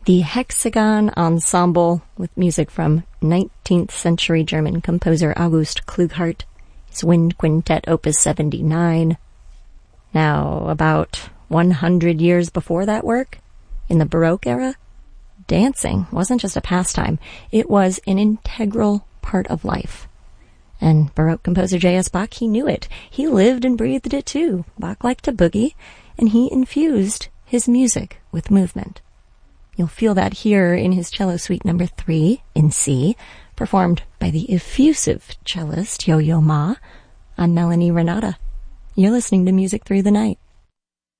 The Hexagon Ensemble, with music from 19th century German composer August Klughardt, his Wind Quintet Opus 79. Now, about 100 years before that work, in the Baroque era, dancing wasn't just a pastime, it was an integral part of life. And Baroque composer J.S. Bach, he knew it. He lived and breathed it too. Bach liked to boogie, and he infused his music with movement. You'll feel that here in his Cello Suite No. 3 in C, performed by the effusive cellist Yo-Yo Ma. I'm Melanie Renata. You're listening to Music Through the Night.